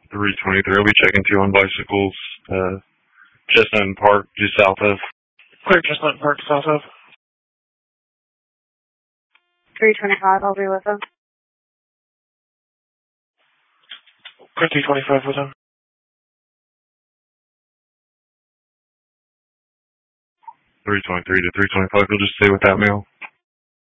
323. I'll be checking 2 on bicycles. Chestnut Park, just south of. Clear Chestnut Park, south of. 325, I'll be with them. Clear 325 with them. 323 to 325, you'll just stay with that mail.